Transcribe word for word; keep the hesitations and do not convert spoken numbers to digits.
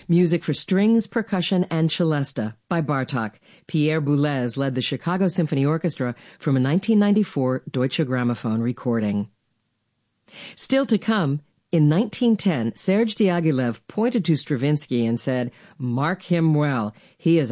Music for strings, percussion, and celesta by Bartók. Pierre Boulez led the Chicago Symphony Orchestra from a nineteen ninety-four Deutsche Grammophon recording. Still to come, in nineteen ten, Serge Diaghilev pointed to Stravinsky and said, "Mark him well. He is